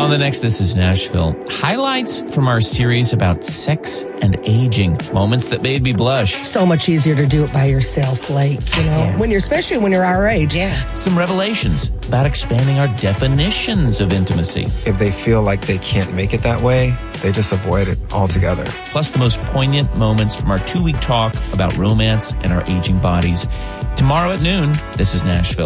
On the next This Is Nashville, highlights from our series about sex and aging, moments that made me blush. So much easier to do it by yourself, Blake, especially when you're our age. Yeah. Some revelations about expanding our definitions of intimacy. If they feel like they can't make it that way, they just avoid it altogether. Plus the most poignant moments from our 2-week talk about romance and our aging bodies. Tomorrow at noon, This Is Nashville.